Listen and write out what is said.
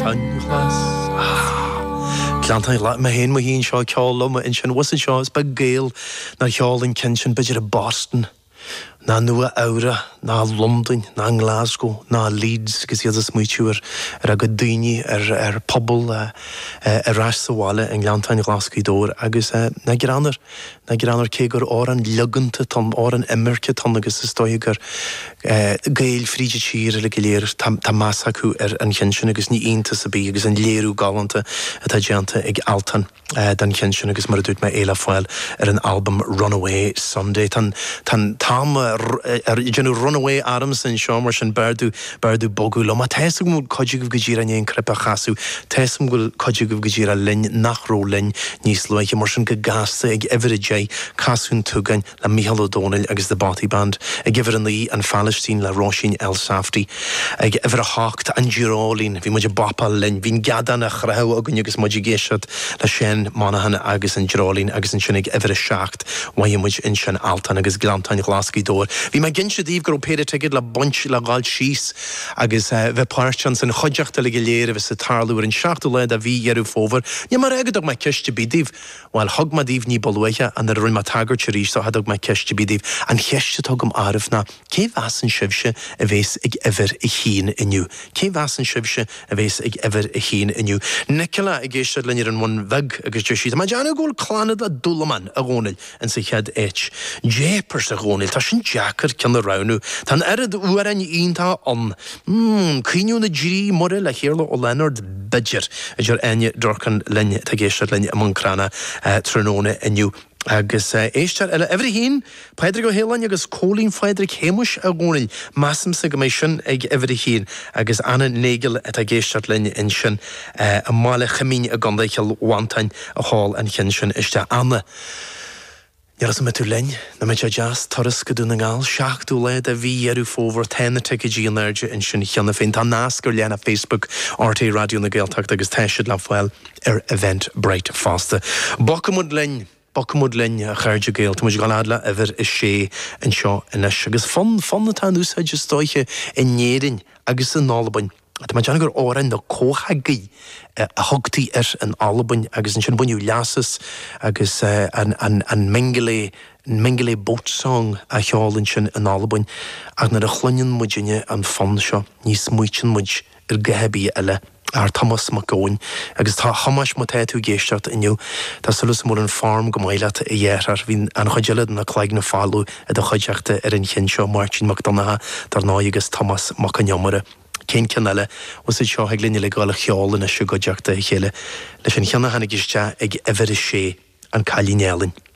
Glantain glas. Glantain glas, ma hén seo ceála ma in sin wasa seo is ba géal na cheálainn cin sin beidir a Boston. Na nua Aura, na London, na Glasgow, na Leeds, gus iad is muitiúr a go daoine pobl ras sa bháile in Glantain Glasgow dór agus na grannar cé gur áran luganta tan áran imirce tan agus is dói gur gael fríide tír le go léir tá massa acu an chin sin agus ní ionta sa bí agus an léirú galanta atá deanta ag altan den chin sin agus mar a dúirt me éile fáil an album Runaway Sunday tan genú Runaway Adams in seo mar sin beardú bogu lo ma teism go coidú go ddír an éon crepa chasú teism go coidú go ddír a linn nachró linn níos luige mar sin go gasta ag Everidge casún tugain le Micheal O'Donnell agus the Bothy Band ag Ever an Lee an Falistine le Roisin El Safdie ag Ever a Hacht an Girolín hí muidir bapa linn hín gadan a chrau agan agus muidir géisiad le sin Monaghan agus an Girolín agus an sin ag Ever a Seacht waim muid in sin Altan agus Glantain Glasgow dór hí me gin díomh gur péidir teigid le bunch le gáil síos agus bheith páirtean san choideachta le go léir bheith sa tarlúir an seachtú leid a bhí dhearú fómhar ní mar agadach me ceiste bídíh bhil thug ma díomh ní bolúithe an ar ma tagart se ríis so hadach me ceiste bídíh an cheiste tugam áramhna cé bheasan sibse a bhés ag Ever i chin inniu cé bheasan sibse a bhés ag Ever i chin inniu Nicola i géiste leir an mhain bheg agus de siad ma deanna ggóil clánad a dúlaman a gcónail an sa chead éit Jépers a gcónail tá sin Jackar cean a raunú tan erad uair an ionta an cíniú na ddí mura le chéarla ó Leonard Bidger idir aine dorcan lenne tá géiste lenne am an crana tróna inniu agus éistear eile Ever hín Peidir go héalainn agus cólín Feidir chéimis a gcónail massam sa go mééis sin ag Ever hín agus anna négel a géisteart lenne in sin a mála chamín a gandaicheal wantain a hall an chin sin iste anna Jaras me tú lein, na me jazz toras go dún na gáil, seachtú leid a bhí arú fómhar téna teige dí an airde in sin cheanna féin tá nascar leanna Facebook RT Radio na Gaeltacht agus teisiid le fáil event Bright Fásta. Bocamúd lein a chairde géal, tá muid galadla Ever is sé an seo inis agus fan na tá núsa just stoiche in néirin agus in nálabain. Tá ma deanna gur árainn na cóthagaí a thugtaí an albain agus an sin buinniú leasas agus an mingale boat song a cheálann sin an albain ag na a chluinn muidine an fan seo níos muitin muid gahebí eile ar Thomas McGowan agus tá hamas mo téú géisteart inniu tá sullas mór an farm go maiile a dhéar hín an choidead na chléig na fáú a do choideachta ar an chin seo Martin McDonagh tar ná agus Thomas Macanyamara cén ceanile was it seo ag linne le gáil a cheálann a siúgadeachta chéile leis an cheanna hana giste ag Ever is sé an cailínealinn.